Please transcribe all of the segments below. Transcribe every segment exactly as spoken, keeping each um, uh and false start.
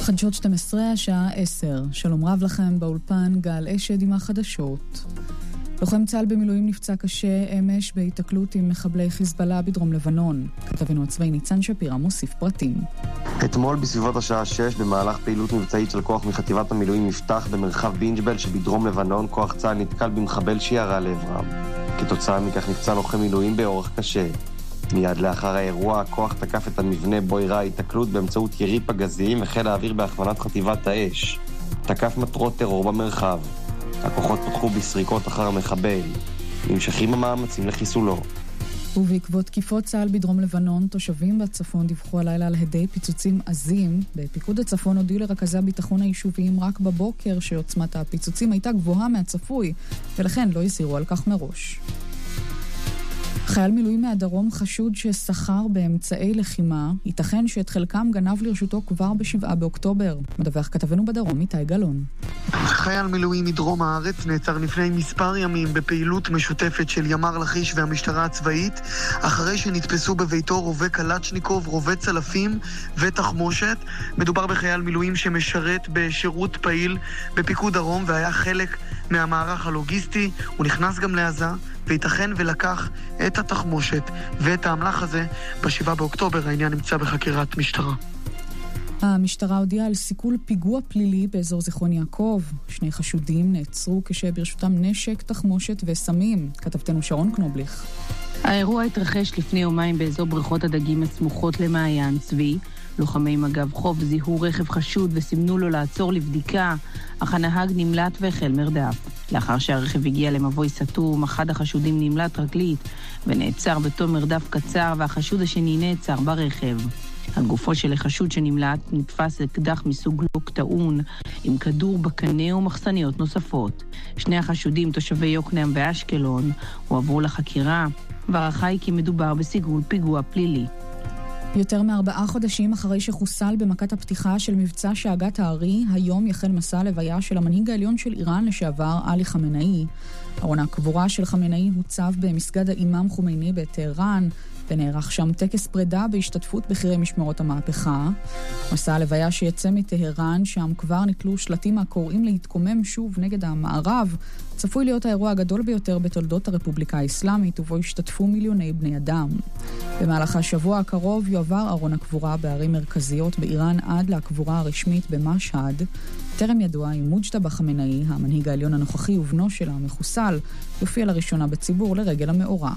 חדשות שתים עשרה, השעה עשר. שלום רב לכם באולפן, גל אשד עם החדשות. לוחם צה"ל במילואים נפצע קשה אמש בהיתקלות עם מחבלי חיזבאללה בדרום לבנון. כתבנו הצבאי ניצן שפירא מוסיף פרטים. אתמול בסביבות השעה שש, במהלך פעילות מבצעית של כוח מחטיבת המילואים מפתח במרחב בינג'בל שבדרום לבנון, כוח צה"ל נתקל במחבל שירה לעברם. כתוצאה מכך נפצע לוחם מילואים באורח קשה. מיד לאחר האירוע, הכוח תקף את המבנה בו אירעה ההיתקלות באמצעות ירי פגזים וחיל האוויר בהכוונת חטיבת האש. תקף מטרות טרור במרחב. הכוחות פתחו בסריקות אחר המחבל. נמשכים המאמצים לחיסולו. ובעקבות תקיפות צה"ל בדרום לבנון, תושבים בצפון דיווחו הלילה על הדי פיצוצים עזים. בפיקוד הצפון הודיעו לרכזי הביטחון היישוביים רק בבוקר שעוצמת הפיצוצים הייתה גבוהה מהצפוי, ולכן לא יסירו על כך מראש. חייל מילואים מהדרום חשוד ששכר באמצעי לחימה, ייתכן שאת חלקם גנב לרשותו כבר בשבעה באוקטובר. מדווח כתבנו בדרום איתי גלון. חייל מילואים מדרום הארץ נעצר לפני מספר ימים בפעילות משותפת של ימ"ר לכיש והמשטרה הצבאית, אחרי שנתפסו בביתו רובה קלצ'ניקוב, רובה צלפים ותחמושת. מדובר בחייל מילואים שמשרת בשירות פעיל בפיקוד דרום והיה חלק מהמערך הלוגיסטי. הוא נכנס גם לעזה וייתכן ולקח את התחמושת ואת האמל"ח הזה בשבעה באוקטובר. העניין נמצא בחקירת משטרה. המשטרה הודיעה על סיכול פיגוע פלילי באזור זיכרון יעקב. שני חשודים נעצרו כשברשותם נשק, תחמושת וסמים. כתבתנו שרון קנובליך. האירוע התרחש לפני יומיים באזור בריכות הדגים הסמוכות למעיין צבי. לוחמי מג"ב חוף זיהו רכב חשוד וסימנו לו לעצור לבדיקה, אך הנהג נמלט והחל מרדף. לאחר שהרכב הגיע למבוי סתום, אחד החשודים נמלט רגלית ונעצר בתום מרדף קצר, והחשוד השני נעצר ברכב. על גופו של החשוד שנמלט נתפס אקדח מסוג לוק טעון עם כדור בקנה ומחסניות נוספות. שני החשודים, תושבי יוקנעם ואשקלון, הועברו לחקירה, והערכה היא כי מדובר בסיכול פיגוע פלילי. יותר מארבעה חודשים אחרי שחוסל במכת הפתיחה של מבצע שאגת הארי, היום יחל מסע לוויה של המנהיג העליון של איראן לשעבר, עלי חמינאי. ארון הקבורה של חמינאי הוצב במסגד האימאם חומייני בטהרן, ונערך שם טקס פרידה בהשתתפות בכירי משמרות המהפכה. מסע הלוויה שיצא מטהרן, שם כבר נתלו שלטים הקוראים להתקומם שוב נגד המערב, צפוי להיות האירוע הגדול ביותר בתולדות הרפובליקה האסלאמית, ובו השתתפו מיליוני בני אדם. במהלך השבוע הקרוב יועבר ארון הקבורה בערים מרכזיות באיראן עד לקבורה הרשמית במשהד. טרם ידוע אם מוג'תבא חמינאי, המנהיג העליון הנוכחי ובנו שלה המחוסל, יופיע לראשונה בציבור לרגל המאורע.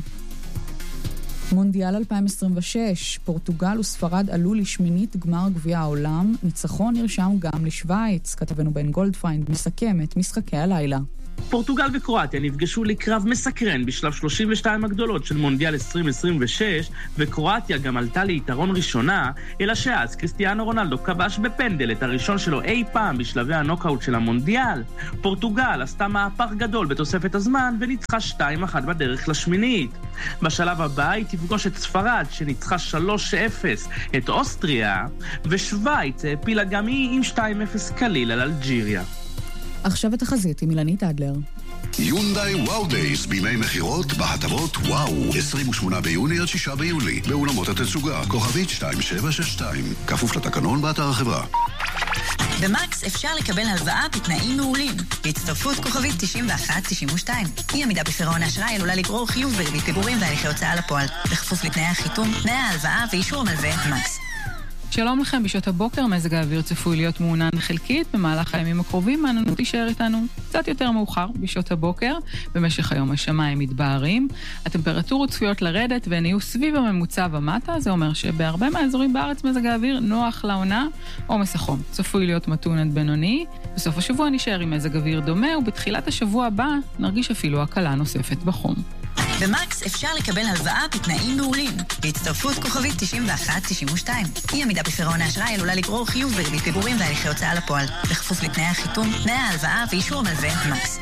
מונדיאל אלפיים עשרים ושש, פורטוגל וספרד עלו לשמינית גמר גביע העולם, ניצחון נרשם גם לשוויץ. כתבנו בן גולדפיינד מסכם את משחקי הלילה. פורטוגל וקרואטיה נפגשו לקרב מסקרן בשלב שלושים ושתיים הגדולות של מונדיאל עשרים עשרים ושש, וקרואטיה גם עלתה ליתרון ראשונה, אלא שאז קריסטיאנו רונלדו כבש בפנדל את הראשון שלו אי פעם בשלבי הנוקאוט של המונדיאל. פורטוגל עשתה מהפך גדול בתוספת הזמן וניצחה שתיים אחת בדרך לשמינית. בשלב הבא היא תפגוש את ספרד שניצחה שלוש אפס את אוסטריה, ושוויץ העפילה גם היא עם שתיים אפס קליל על אלג'יריה. עכשיו התחזית עם אילנית אדלר. יונדאי וואו דייז בימי מחירות בהטבות וואו, עשרים ושמונה ביוני עד שישה ביולי באולמות התצוגה, כוכבית שתיים שבע שש שתיים, כפוף לתקנון באתר החברה. במקס אפשר לקבל הלוואה בתנאים מעולים בהצטרפות כוכבית תשעים ואחת תשעים ושתיים. אי עמידה בפירעון האשראי עלולה לגרור חיוב בריבית פיגורים והליכי הוצאה לפועל, בכפוף לתנאי החיתום, תנאי ההלוואה ואישור המלווה. מקס. שלום לכם, בשעות הבוקר מזג האוויר צפוי להיות מעונן חלקית. במהלך הימים הקרובים העננות תישאר איתנו קצת יותר מאוחר בשעות הבוקר. במשך היום השמיים מתבהרים, הטמפרטורות צפויות לרדת והן יהיו סביב הממוצע ומטה. זה אומר שבהרבה מהאזורים בארץ מזג האוויר נוח לעונה. עומס החום צפוי להיות מתון עד בינוני. בסוף השבוע נשאר עם מזג אוויר דומה, ובתחילת השבוע הבא נרגיש אפילו הקלה נוספת בחום. במקס אפשר לקבל הלוואה בתנאים מעולים בהצטרפות כוכבית תשעים ואחת תשעים ושתיים. אי עמידה בפירעון האשראי עלולה לגרור חיוב בריבית פיגורים והליכי הוצאה לפועל, בכפוף לתנאי החיתום, תנאי ההלוואה ואישור המלווה. מקס.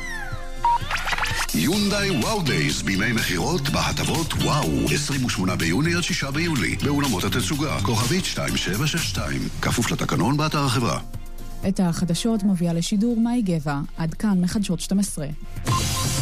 יונדאי וואו דייז בימי מחירות בהטבות וואו, עשרים ושמונה ביוני עד שישה ביולי באולמות התצוגה, כוכבית שתיים שבע שש שתיים, כפוף לתקנון באתר החברה. את החדשות מביאה לשידור מאי גבע. עד כאן מחדשות שתים עשרה.